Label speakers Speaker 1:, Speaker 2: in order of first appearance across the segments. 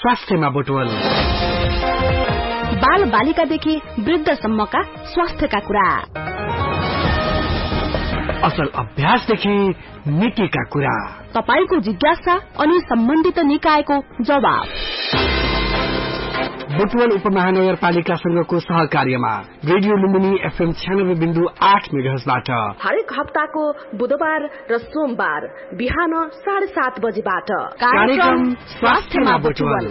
Speaker 1: स्वास्थ्यमा बुटवल।
Speaker 2: बाल बालिकादेखि वृद्धसम्मका स्वास्थ्यका कुरा,
Speaker 1: असल अभ्यासदेखि नीतिका कुरा,
Speaker 2: तपाईको जिज्ञासा अनि सम्बन्धित निकायको जवाब।
Speaker 1: बुटवल उपमहानगरपालिकासँगको सहकार्यमा रेडियो लुम्बिनी FM 96.8 मेगाहर्जबाट
Speaker 2: हरेक हप्ताको बुधबार र सोमबार बिहान 7:30 बजेबाट
Speaker 1: कार्यक्रम स्वास्थ्यमा बुटवल।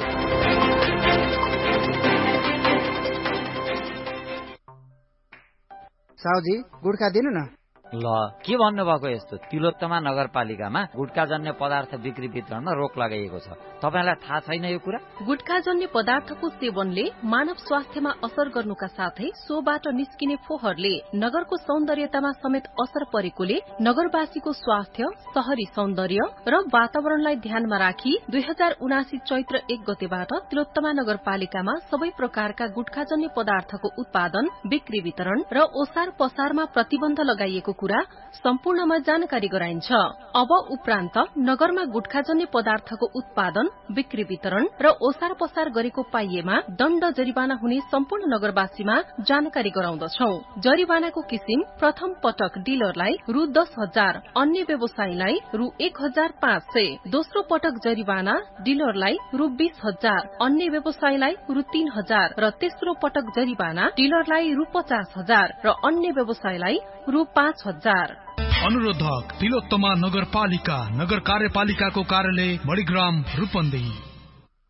Speaker 3: साउजी गुड्का दिनु न।
Speaker 4: ल के भन्नुभएको यस्तो तिलोत्तमा नगरपालिकामा गुटखाजन्य पदार्थ बिक्री वितरणमा रोक लगाइएको छ। तपाईलाई थाहा छैन यो कुरा?
Speaker 5: गुटखाजन्य पदार्थको सेवनले मानव स्वास्थ्यमा असर गर्नुका साथै सोबाट निस्किने फोहरले नगरको सौन्दर्यतामा समेत असर परेकोले नगरवासीको स्वास्थ्य, शहरी सौन्दर्य र वातावरणलाई ध्यानमा राखी 2079 चैत्र 1 गतेबाट तिलोत्तमा नगरपालिकामा सबै प्रकारका गुटखाजन्य पदार्थको उत्पादन, बिक्री वितरण र ओसार पसारमा प्रतिबन्ध लगाइएको कुरा सम्पूर्णमा जानकारी गराइन्छ। अब उपरान्त नगरमा गुटखाजन्य पदार्थको उत्पादन, बिक्री वितरण र ओसार पसार गरेको पाइएमा दण्ड जरिवाना हुने सम्पूर्ण नगरवासीमा जानकारी गराउँदछौं। जरिवानाको किसिम प्रथम पटक डिलरलाई रु 10,000, अन्य व्यवसायीलाई रु 1,500, दोस्रो पटक जरिवाना डिलरलाई रु 20,000, अन्य व्यवसायीलाई रु 3,000 र तेस्रो पटक जरिवाना डिलरलाई रु 50,000 र अन्य व्यवसायीलाई रु 5,000।
Speaker 6: अनुरोधक तिलोत्तमा नगरपालिका, नगर कार्यपालिकाको कार्यालय मणिग्राम रूपन्देही।